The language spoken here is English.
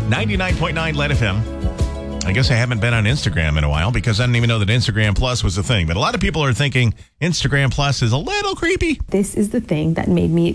99.9 Let FM. I guess I haven't been on Instagram in a while because I didn't even know that Instagram Plus was a thing. But a lot of people are thinking Instagram Plus is a little creepy. This is the thing that made me